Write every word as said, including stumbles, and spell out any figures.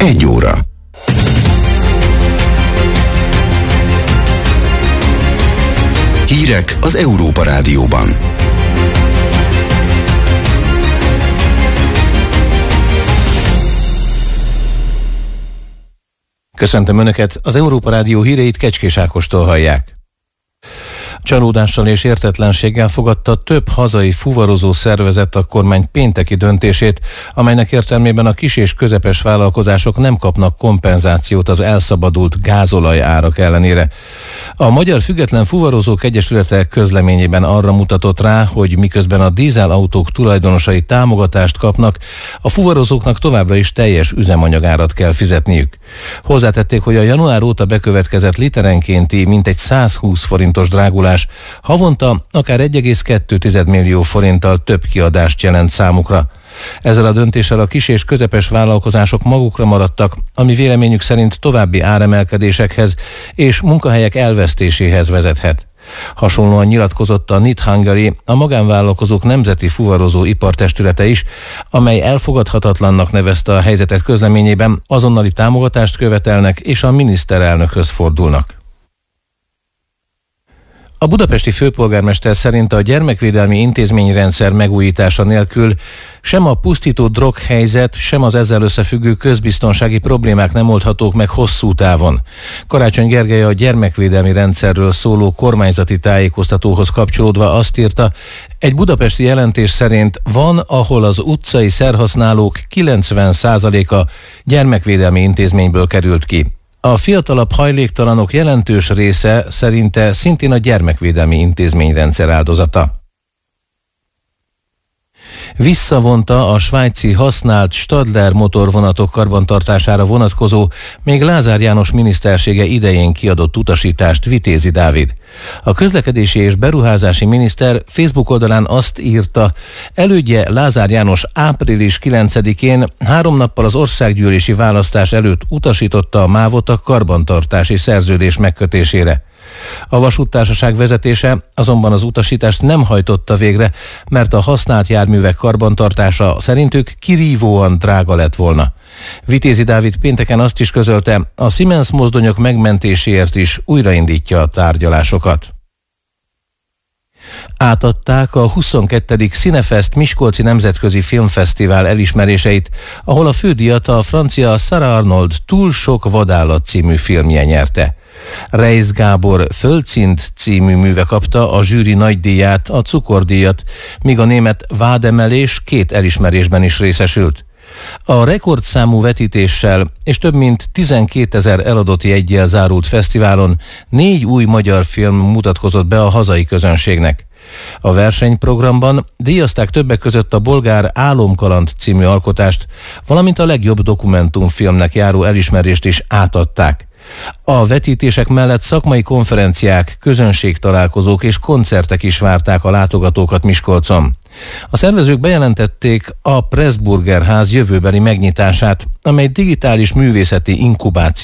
egy óra. Hírek az Európa Rádióban. Köszöntöm Önöket, az Európa Rádió híreit Kecskés Ákostól hallják. Csalódással és értetlenséggel fogadta több hazai fuvarozó szervezet a kormány pénteki döntését, amelynek értelmében a kis és közepes vállalkozások nem kapnak kompenzációt az elszabadult gázolaj árak ellenére. A Magyar Független Fuvarozók Egyesülete közleményében arra mutatott rá, hogy miközben a dízelautók tulajdonosai támogatást kapnak, a fuvarozóknak továbbra is teljes üzemanyagárat kell fizetniük. Hozzátették, hogy a január óta bekövetkezett literenkénti mintegy százhúsz forintos drágulás havonta akár egy egész kettő millió forinttal több kiadást jelent számukra. Ezzel a döntéssel a kis és közepes vállalkozások magukra maradtak, ami véleményük szerint további áremelkedésekhez és munkahelyek elvesztéséhez vezethet. Hasonlóan nyilatkozott a Knit Hungary, a magánvállalkozók nemzeti fuvarozó ipartestülete is, amely elfogadhatatlannak nevezte a helyzetet közleményében, azonnali támogatást követelnek és a miniszterelnökhöz fordulnak. A budapesti főpolgármester szerint a gyermekvédelmi intézményrendszer megújítása nélkül sem a pusztító droghelyzet, sem az ezzel összefüggő közbiztonsági problémák nem oldhatók meg hosszú távon. Karácsony Gergely a gyermekvédelmi rendszerről szóló kormányzati tájékoztatóhoz kapcsolódva azt írta, egy budapesti jelentés szerint van, ahol az utcai szerhasználók kilencven százaléka gyermekvédelmi intézményből került ki. A fiatalabb hajléktalanok jelentős része szerinte szintén a gyermekvédelmi intézményrendszer áldozata. Visszavonta a svájci használt Stadler motorvonatok karbantartására vonatkozó, még Lázár János minisztersége idején kiadott utasítást Vitézi Dávid. A közlekedési és beruházási miniszter Facebook oldalán azt írta, elődje Lázár János április kilencedikén, három nappal az országgyűlési választás előtt utasította a mávot a karbantartási szerződés megkötésére. A vasúttársaság vezetése azonban az utasítást nem hajtotta végre, mert a használt járművek karbantartása szerintük kirívóan drága lett volna. Vitézi Dávid pénteken azt is közölte, a Siemens mozdonyok megmentéséért is újraindítja a tárgyalásokat. Átadták a huszonkettedik Cinefest Miskolci Nemzetközi Filmfesztivál elismeréseit, ahol a fődíjat a francia Sarah Arnold Túl sok vadállat című filmje nyerte. Reisz Gábor Földszint című műve kapta a zsűri nagydíját, a cukordíjat, míg a német Vádemelés két elismerésben is részesült. A rekordszámú vetítéssel és több mint tizenkétezer eladott jeggyel zárult fesztiválon négy új magyar film mutatkozott be a hazai közönségnek. A versenyprogramban díjazták többek között a bolgár Álomkaland című alkotást, valamint a legjobb dokumentumfilmnek járó elismerést is átadták. A vetítések mellett szakmai konferenciák, közönségtalálkozók és koncertek is várták a látogatókat Miskolcon. A szervezők bejelentették a Pressburger ház jövőbeli megnyitását, amely digitális művészeti inkubáció